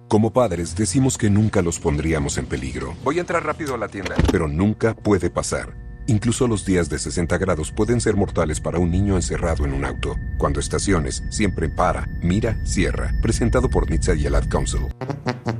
Como padres decimos que nunca los pondríamos en peligro. Voy a entrar rápido a la tienda. Pero nunca puede pasar. Incluso los días de 60 grados pueden ser mortales para un niño encerrado en un auto. Cuando estaciones, siempre para, mira, cierra. Presentado por NHTSA y el Ad Council.